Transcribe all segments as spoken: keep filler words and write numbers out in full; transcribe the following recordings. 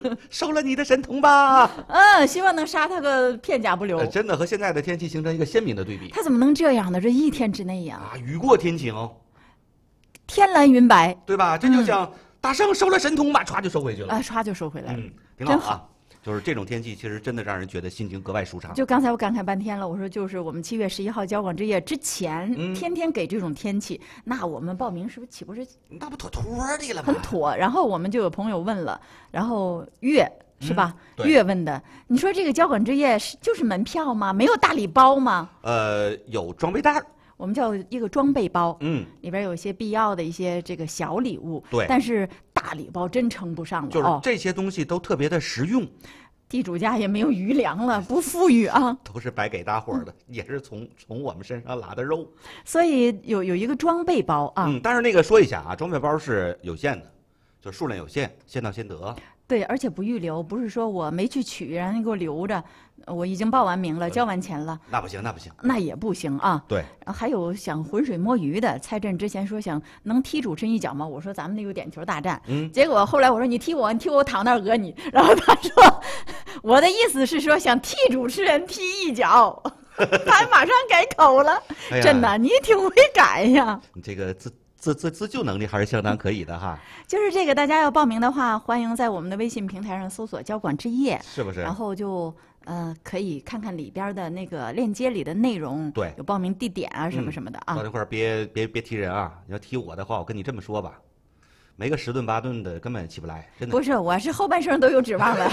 收了你的神童吧。 嗯，希望能杀他个片甲不留。 呃、真的和现在的天气形成一个鲜明的对比。 他怎么能这样呢？这一天之内呀， 啊，雨过天晴， 天蓝云白， 对吧？这就像大圣收了神童吧，歘就收回去了， 啊，唰就收回来了， 嗯，挺好啊。好，就是这种天气，其实真的让人觉得心情格外舒畅。 就刚才我感慨半天了，我说就是我们七月十一号交广之夜之前， 嗯、 天天给这种天气，那我们报名是不是岂不是那不妥妥的了吗？ 很妥。然后我们就有朋友问了，然后月是吧？ 嗯、 月问的，你说这个交广之夜是就是门票吗？没有大礼包吗？ 呃，有装备袋。 我们叫一个装备包， 嗯， 里边有一些必要的一些这个小礼物， 对， 但是大礼包真称不上了， 就是这些东西都特别的实用。哦、 地主家也没有余粮了，不富裕啊， 都是白给大伙儿的，也是从从我们身上拉的肉。 所以有有一个装备包啊， 嗯，但是那个说一下啊，装备包是有限的，就数量有限，先到先得。 对，而且不预留，不是说我没去取，然后你给我留着，我已经报完名了，交完钱了， 那不行，那不行， 那也不行啊。 对， 还有想浑水摸鱼的，蔡震之前说想能踢主持人一脚吗？我说咱们那个点球大战，嗯，结果后来我说你踢我，你踢我，我躺那儿讹你，然后他说我的意思是说想替主持人踢一脚，他还马上改口了，哎、真的，你挺会改呀， 你这个自。自自自救能力还是相当可以的哈。 就是这个，大家要报名的话，欢迎在我们的微信平台上搜索“交广之夜”， 是不是？ 然后就呃可以看看里边的那个链接里的内容， 对， 有报名地点啊什么什么的啊。 嗯、到那块儿别别别踢人啊！你要踢我的话，我跟你这么说吧，没个十吨八吨的根本起不来，真的。 不是，我是后半生都有指望的。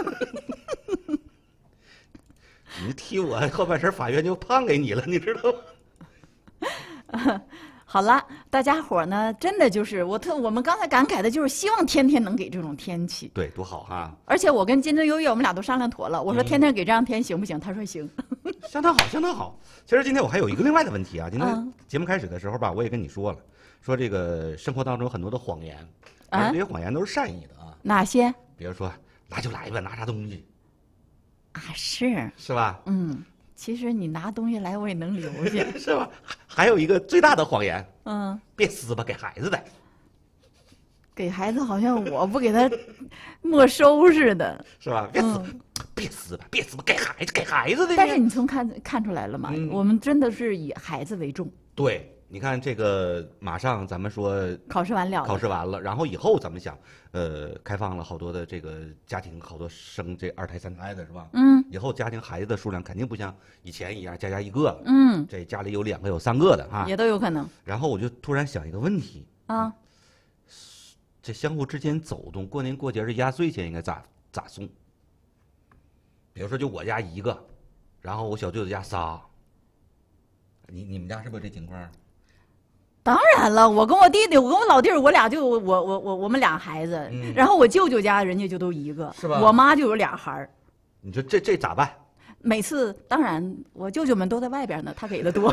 你踢我后半身，法院就判给你了，你知道吗？好了，大家伙呢，真的就是我特我们刚才感慨的就是希望天天能给这种天气， 对，多好哈！ 而且我跟金樽优越我们俩都商量妥了，我说天天给这样天行不行？他说行， 相当好，相当好。其实今天我还有一个另外的问题啊，今天节目开始的时候吧，我也跟你说了，说这个生活当中有很多的谎言，而这些谎言都是善意的啊。 哪些？ 比如说拿就来吧，拿啥东西啊？是是吧？ 嗯。其实你拿东西来，我也能留下， 是吧？还有一个最大的谎言， 嗯， 别撕吧，给孩子的。 给孩子好像我不给他没收似的， 是吧？别撕，嗯、别撕吧，别撕吧，给孩子，给孩子的。 但是你从看看出来了吗？嗯、我们真的是以孩子为重。 对，你看这个，马上咱们说考试完了， 考试完了，然后以后咱们想，呃，开放了好多的这个家庭，好多生这二胎三胎的是吧？ 嗯。 以后家庭孩子的数量肯定不像以前一样家家一个了， 嗯， 这家里有两个有三个的啊， 也都有可能。 然后我就突然想一个问题啊， 这相互之间走动，过年过节的压岁钱应该咋咋送？比如说就我家一个，然后我小舅子家仨，你你们家是不是这情况？ 当然了，我跟我弟弟，我跟我老弟儿，我俩就我我我我们俩孩子，嗯、然后我舅舅家人家就都一个， 是吧？ 我妈就有俩孩儿。 你说这这咋办？ 每次当然，我舅舅们都在外边呢，他给的多。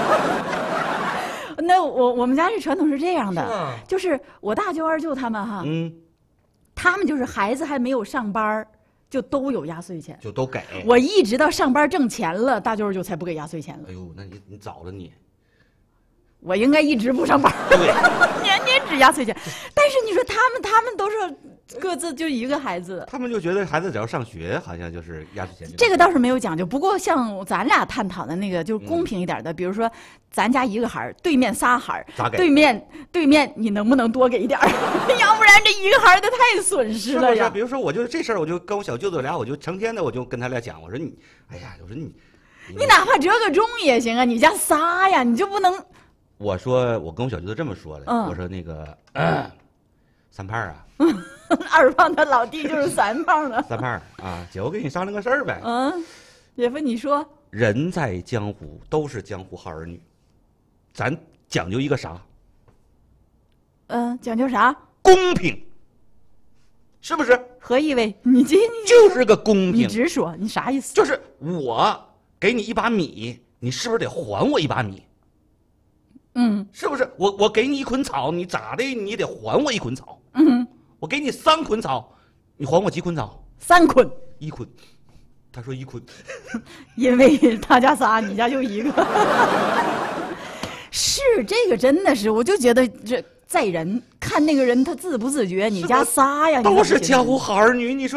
那我我们家这传统是这样的， 是就是我大舅二舅他们哈， 嗯， 他们就是孩子还没有上班，就都有压岁钱， 就都给。 我一直到上班挣钱了，大舅二舅才不给压岁钱了。 哎呦，那你你早了你。 我应该一直不上班， 对， 年年只压岁钱。但是你说他们，他们都是各自就一个孩子， 他们就觉得孩子只要上学，好像就是压岁钱。 这个倒是没有讲究。不过像咱俩探讨的那个，就是公平一点的，嗯、比如说咱家一个孩儿，对面仨孩儿， 咋给？ 对面对面你能不能多给一点儿？要不然这一个孩儿的太损失了呀。 是不是？比如说，我就这事儿，我就跟我小舅子俩，我就成天的我就跟他俩讲，我说你，哎呀，我说你， 你哪怕折个中也行啊，你家仨呀，你就不能。 我说，我跟我小舅子这么说的， 嗯、 我说那个、呃、三胖啊， 二胖他老弟就是三胖了。 三胖啊，姐，我跟你商量个事儿呗。 嗯，姐夫你说， 人在江湖都是江湖好儿女，咱讲究一个啥？ 嗯、呃，讲究啥？ 公平，是不是？ 何意味？你这就是个公平。 你直说，你啥意思？ 就是我给你一把米，你是不是得还我一把米？ 嗯， 是不是？我我给你一捆草，你咋的？你得还我一捆草。 嗯， 我给你三捆草，你还我几捆草？ 三捆， 一捆。他说一捆， 因为他家仨，你家就一个。是这个，真的是，我就觉得这在人看看那个人他自不自觉，你家仨呀， 都是江湖好儿女，你说。